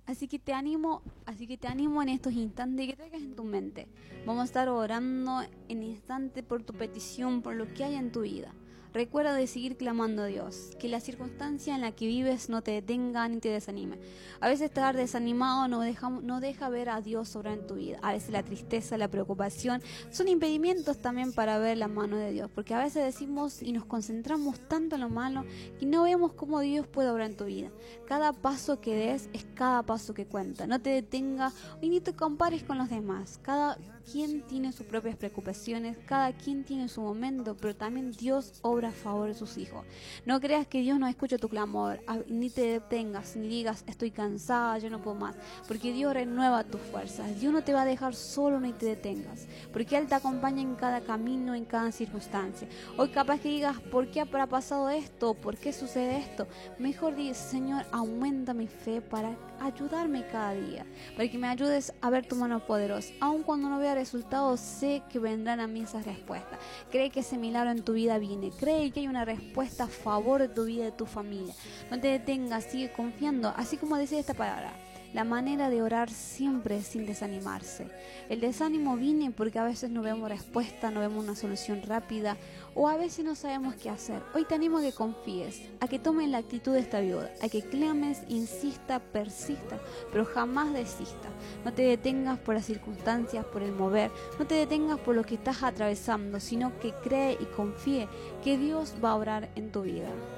Así que te animo en estos instantes que traigas en tu mente. Vamos a estar orando en instante por tu petición, por lo que hay en tu vida. Recuerda de seguir clamando a Dios, que la circunstancia en la que vives no te detenga ni te desanime. A veces estar desanimado no deja ver a Dios obrar en tu vida. A veces la tristeza, la preocupación son impedimentos también para ver la mano de Dios, porque a veces decimos y nos concentramos tanto en lo malo que no vemos cómo Dios puede obrar en tu vida. Cada paso que des es cada paso que cuenta. No te detenga y ni te compares con los demás. Cada quien tiene sus propias preocupaciones, cada quien tiene su momento, pero también Dios obra a favor de sus hijos. No creas que Dios no escucha tu clamor, ni te detengas, ni digas estoy cansada, yo no puedo más, porque Dios renueva tus fuerzas. Dios no te va a dejar solo ni te detengas, porque Él te acompaña en cada camino, en cada circunstancia. Hoy capaz que digas, ¿por qué habrá pasado esto? ¿Por qué sucede esto? Mejor di, Señor, aumenta mi fe para ayudarme cada día, para que me ayudes a ver tu mano poderosa. Aun cuando no vea resultados, sé que vendrán a mí esas respuestas. Cree que ese milagro en tu vida viene. Cree que hay una respuesta a favor de tu vida y de tu familia. No te detengas, sigue confiando. Así como dice esta palabra, la manera de orar siempre es sin desanimarse. El desánimo viene porque a veces no vemos respuesta, no vemos una solución rápida o a veces no sabemos qué hacer. Hoy te animo a que confíes, a que tomes la actitud de esta viuda, a que clames, insista, persista, pero jamás desista. No te detengas por las circunstancias, por el mover, no te detengas por lo que estás atravesando, sino que cree y confíe que Dios va a obrar en tu vida.